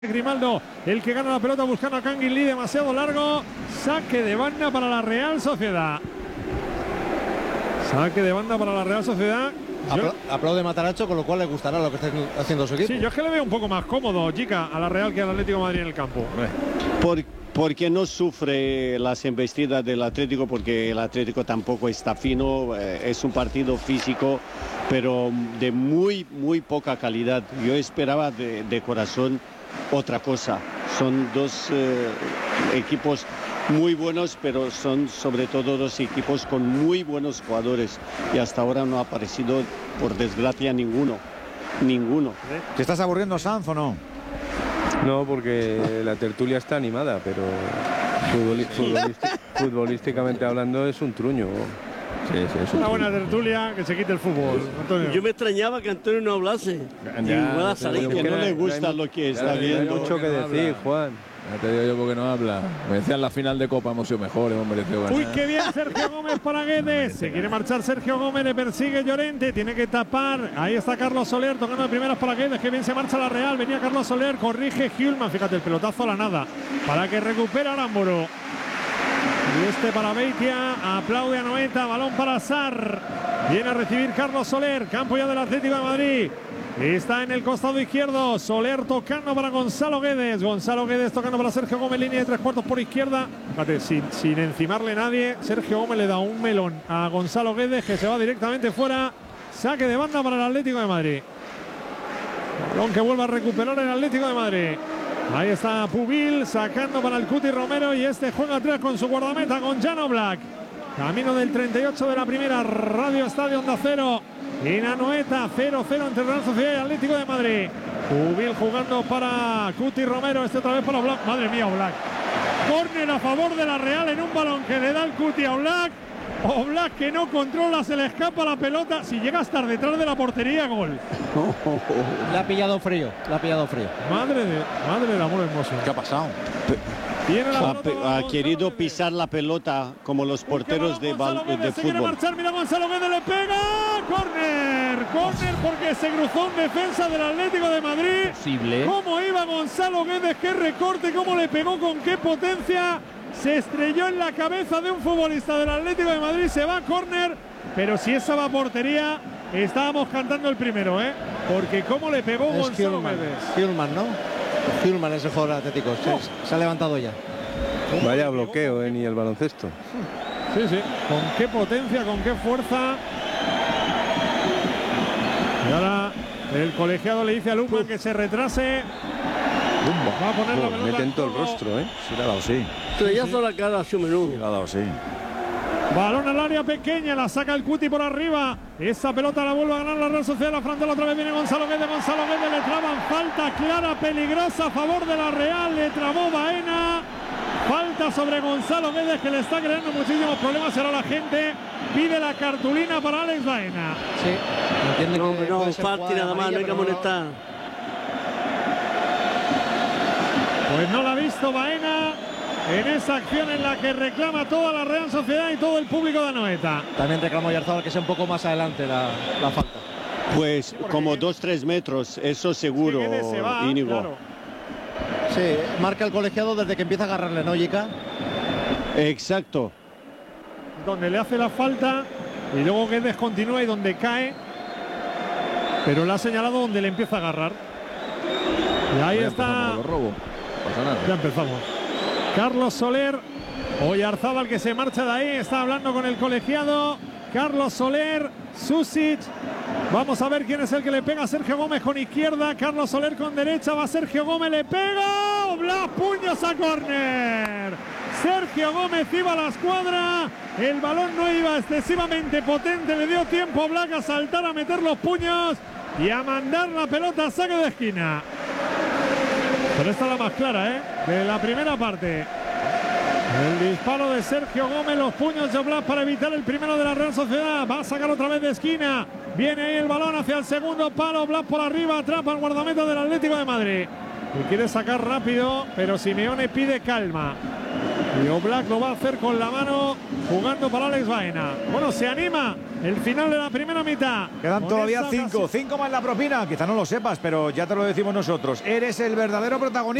Grimaldo, el que gana la pelota buscando a Canguilí, demasiado largo. Saque de banda para la Real Sociedad. Saque de banda para la Real Sociedad. Aplaude Mataracho, con lo cual le gustará lo que está haciendo su equipo. Sí, yo es que le veo un poco más cómodo, chica, a la Real que al Atlético de Madrid en el campo. Porque no sufre las embestidas del Atlético, porque el Atlético tampoco está fino, es un partido físico, pero de muy poca calidad. Yo esperaba de corazón otra cosa. Son dos equipos muy buenos, pero son sobre todo dos equipos con muy buenos jugadores, y hasta ahora no ha aparecido, por desgracia, ninguno. ¿Te estás aburriendo, Sanz, o no? No, porque la tertulia está animada, pero futbolísticamente hablando es un truño. Sí, es una buena tertulia, que se quite el fútbol, Antonio. Yo me extrañaba que Antonio no hablase. Que no le gusta lo que está viendo. Hay mucho que decir, Juan. Ya te digo yo porque no habla. Me decían la final de Copa hemos sido mejores, hemos merecido ganar. Uy, qué bien Sergio Gómez para Guedes. Se quiere marchar Sergio Gómez, le persigue Llorente, tiene que tapar. Ahí está Carlos Soler tocando de primeras para Guedes. Qué bien se marcha la Real. Venía Carlos Soler, corrige Hjulmand. Fíjate, el pelotazo a la nada. Para que recupere Aramburu. Y este para Beitia, aplaude a Noeta, balón para Sarr. Viene a recibir Carlos Soler, campo ya del Atlético de Madrid. Está en el costado izquierdo, Soler tocando para Gonzalo Guedes. Gonzalo Guedes tocando para Sergio Gómez, línea de 3/4 por izquierda. Fíjate, sin encimarle nadie, Sergio Gómez le da un melón a Gonzalo Guedes, que se va directamente fuera. Saque de banda para el Atlético de Madrid. Balón que vuelve a recuperar el Atlético de Madrid. Ahí está Pubil sacando para el Cuti Romero, y este juega atrás con su guardameta, con Jan Oblak. Camino del 38 de la primera, Radio Estadio Onda Cero. En Anoeta, 0-0 entre Real Sociedad y Atlético de Madrid. Pubil jugando para Cuti Romero, este otra vez para Oblak. Madre mía, Oblak. Córner a favor de la Real en un balón que le da el Cuti a Oblak. Oblak que no controla, se le escapa la pelota. Si llega a estar detrás de la portería, gol. Le ha pillado frío, Madre del amor hermoso. ¿Qué ha pasado? Ha querido pisar la pelota como los porteros de se quiere fútbol. marchar, mira Gonzalo Guedes, le pega. Córner porque se cruzó en defensa del Atlético de Madrid. Posible. Cómo iba Gonzalo Guedes, qué recorte, cómo le pegó, con qué potencia. Se estrelló en la cabeza de un futbolista del Atlético de Madrid. Se va a córner, pero si esa va a portería, estábamos cantando el primero, porque cómo le pegó Gonzalo Guedes. Hjulmand, ¿no? Hjulmand es el jugador atlético. Se ha levantado ya. Vaya bloqueo, ni el baloncesto. Sí. Con qué potencia, con qué fuerza. Y ahora el colegiado le dice a Luma que se retrase. Va a poner la pelota. Mete en todo el rostro, Sí, le ha dado, sí. Estrellazo a la cara a su menú. Sí, le ha dado, sí. Balón al área pequeña, la saca el Cuti por arriba. Esa pelota la vuelve a ganar la Real Sociedad. La frontal otra vez viene Gonzalo Guedes. Le traban falta clara, peligrosa a favor de la Real. Le trabó Baena. Falta sobre Gonzalo Guedes, que le está creando muchísimos problemas. Ahora la gente pide la cartulina para Alex Baena. Sí, entiende no, falta y nada más, no hay que amonestar. Pues no la ha visto Baena en esa acción en la que reclama toda la Real Sociedad y todo el público de Anoeta. También reclamo Oyarzabal que sea un poco más adelante la falta. Pues como 2-3 metros, eso seguro, Íñigo. Claro. Sí, marca el colegiado desde que empieza a agarrarle, ¿no, Yica? Exacto. Donde le hace la falta y luego Guedes continúa y donde cae, pero le ha señalado donde le empieza a agarrar. Y ahí está. Pasa nada. Ya empezamos. Carlos Soler, Oyarzabal que se marcha de ahí, está hablando con el colegiado. Carlos Soler, Susic. Vamos a ver quién es el que le pega a Sergio Gómez con izquierda. Carlos Soler con derecha, va Sergio Gómez, le pega. Oblak, puños a córner. Sergio Gómez iba a la escuadra. El balón no iba excesivamente potente, le dio tiempo a Oblak a saltar, a meter los puños y a mandar la pelota a saque de esquina. Pero esta es la más clara, de la primera parte. El disparo de Sergio Gómez, los puños de Oblak para evitar el primero de la Real Sociedad. Va a sacar otra vez de esquina. Viene ahí el balón hacia el segundo palo. Oblak por arriba, atrapa al guardameta del Atlético de Madrid. Y quiere sacar rápido, pero Simeone pide calma. Y Oblak lo va a hacer con la mano, jugando para Alex Baena. Bueno, se anima El final de la primera mitad. Quedan Con todavía esa 5 más la propina. Quizá no lo sepas, pero ya te lo decimos nosotros. Eres el verdadero protagonista.